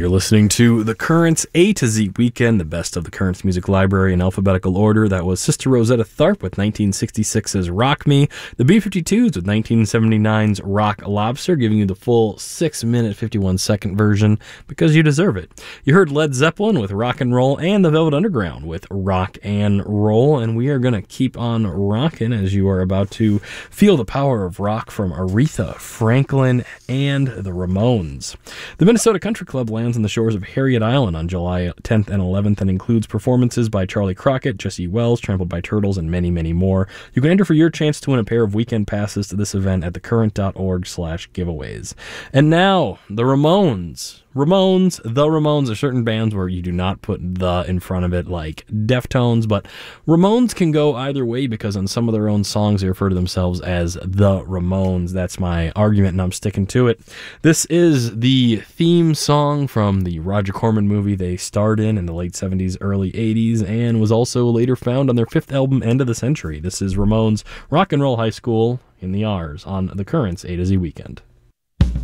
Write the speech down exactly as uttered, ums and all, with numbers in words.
You're listening to The Currents A to Z Weekend, the best of the Currents music library in alphabetical order. That was Sister Rosetta Tharpe with nineteen sixty-six's Rock Me, the B fifty-twos with nineteen seventy-nine's Rock Lobster, giving you the full six minute, fifty-one second version because you deserve it. You heard Led Zeppelin with Rock and Roll and the Velvet Underground with Rock and Roll, and we are going to keep on rocking as you are about to feel the power of rock from Aretha Franklin and the Ramones. The Minnesota Country Club lands on the shores of Harriet Island on July tenth and eleventh and includes performances by Charlie Crockett, Jesse Wells, Trampled by Turtles, and many, many more. You can enter for your chance to win a pair of weekend passes to this event at thecurrent.org slash giveaways. And now, the Ramones. Ramones, the Ramones are certain bands where you do not put the in front of it like Deftones, but Ramones can go either way because on some of their own songs they refer to themselves as the Ramones. That's my argument and I'm sticking to it. This is the theme song from the Roger Corman movie they starred in in the late seventies, early eighties, and was also later found on their fifth album, End of the Century. This is Ramones' Rock and Roll High School in the R's on the Currents A to Z Weekend.